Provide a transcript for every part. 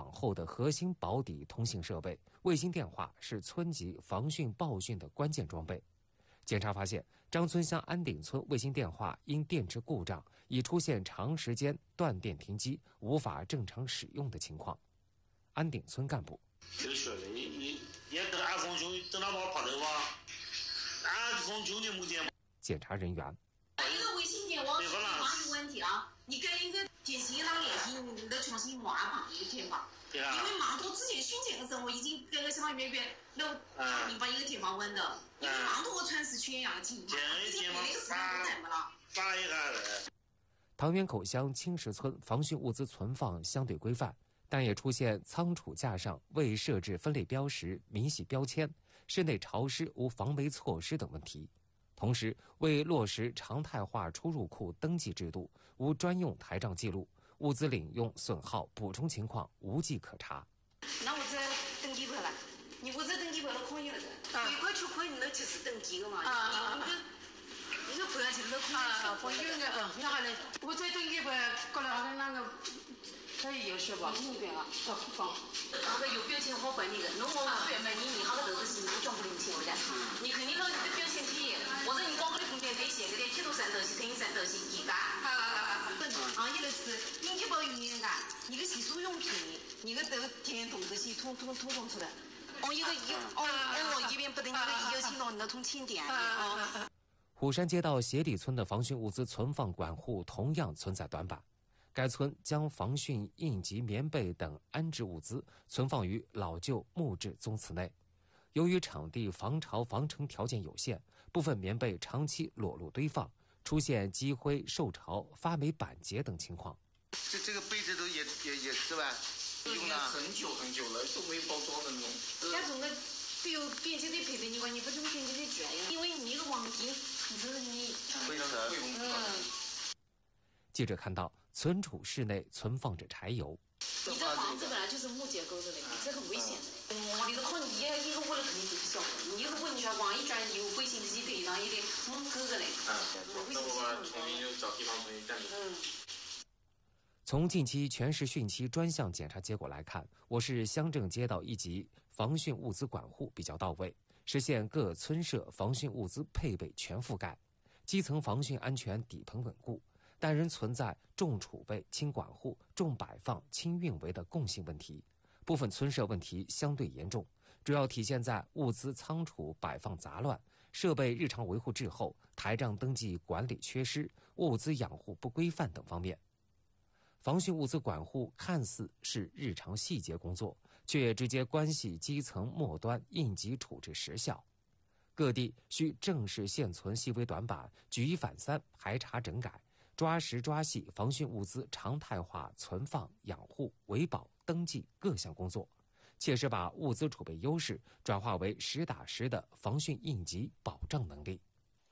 网后的核心保底通信设备，卫星电话是村级防汛报汛的关键装备。检查发现，张村乡安顶村卫星电话因电池故障，已出现长时间断电停机，无法正常使用的情况。安顶村干部： 这说的，你跟俺风兄等他把我拍头吧，俺风兄的目前。 检查人员。 一个卫星电网电话有问题了，你跟一个电信商联系，你得重新挖吧一个电话。对啊。因为芒头之前巡检的时候，我已经跟个相当于都把一个电话问的，因为芒头和全是全样的情况，已经那个时间都那么了。发一下。 唐园口乡青石村防汛物资存放相对规范，但也出现仓储架上未设置分类标识、明细标签，室内潮湿无防霉措施等问题。同时，为落实常态化出入库登记制度，无专用台账记录，物资领用损耗补充情况无迹可查。 那我这登记不了，你我这登记不了可以了的，1块2块你那就是登记了嘛，你个不要去那可以有的，那好嘞，我这登记不过来那个。可以有是吧？那边啊，放。那个有标签好办那个，那我随便买你好个豆子是你装不进去了的。你看你那个标签体，或者你光个的空间可以写个的铁路上头是等于上头是地干。你那是应急保育敏感，你个洗漱用品，你个都电动这些统出来。一边不等你个有请到你那通请电。 虎山街道鞋底村的防汛物资存放管护同样存在短板。该村将防汛应急棉被等安置物资存放于老旧木质宗祠内，由于场地防潮防尘条件有限，部分棉被长期裸露堆放，出现积灰、受潮、发霉、板结等情况。 这个被子都也是吧？ 用了很久了，都没包装的那种。 那种个比如便携的被子，你管你不这么便携的卷呀？因为你那个网巾，你说你非常的记者看到，存储室内存放着柴油。 你这房子本来就是木结构的，这很危险的。你这可你一个屋里肯定不小，你一个屋你说往一转有危险的地地方也得隔着嘞。 那我把重新就找地方重新站着。 从近期全市汛期专项检查结果来看，我市乡镇街道一级防汛物资管护比较到位，实现各村社防汛物资配备全覆盖，基层防汛安全底棚稳固。但仍存在重储备、轻管护、重摆放、轻运维的共性问题，部分村社问题相对严重，主要体现在物资仓储摆放杂乱、设备日常维护滞后、台账登记管理缺失、物资养护不规范等方面。防汛物资管护看似是日常细节工作，却也直接关系基层末端应急处置实效。各地需正视现存细微短板，举一反三，排查整改，抓实抓细防汛物资常态化存放、养护、维保、登记各项工作，切实把物资储备优势转化为实打实的防汛应急保障能力。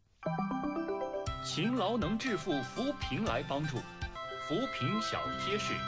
勤劳能致富，扶贫来帮助，扶贫小贴士。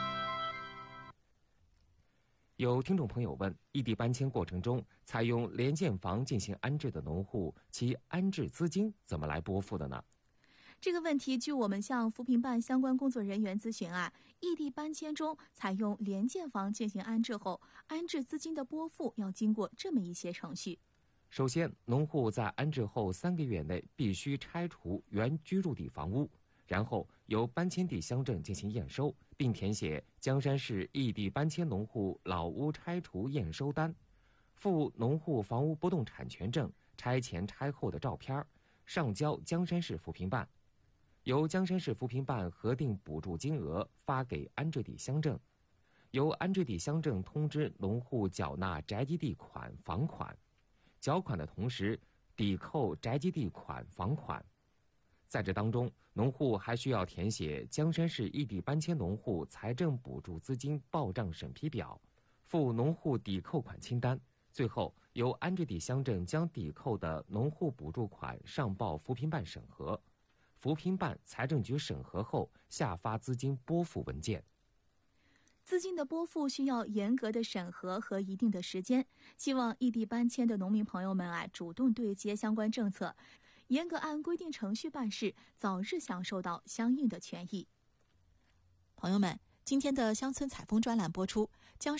有听众朋友问，异地搬迁过程中采用联建房进行安置的农户，其安置资金怎么来拨付的呢？ 这个问题，据我们向扶贫办相关工作人员咨询异地搬迁中采用联建房进行安置后，安置资金的拨付要经过这么一些程序。 首先，农户在安置后3个月内必须拆除原居住地房屋，然后由搬迁地乡镇进行验收，并填写江山市异地搬迁农户老屋拆除验收单，附农户房屋不动产权证、拆前拆后的照片，上交江山市扶贫办。由江山市扶贫办核定补助金额发给安置地乡镇，由安置地乡镇通知农户缴纳宅基地款、房款，缴款的同时抵扣宅基地款、房款。在这当中，农户还需要填写江山市异地搬迁农户财政补助资金报账审批表，附农户抵扣款清单，最后由安置地乡镇将抵扣的农户补助款上报扶贫办审核，扶贫办、财政局审核后下发资金拨付文件。 资金的拨付需要严格的审核和一定的时间，希望异地搬迁的农民朋友们主动对接相关政策，严格按规定程序办事，早日享受到相应的权益。 朋友们，今天的乡村采风专栏播出，将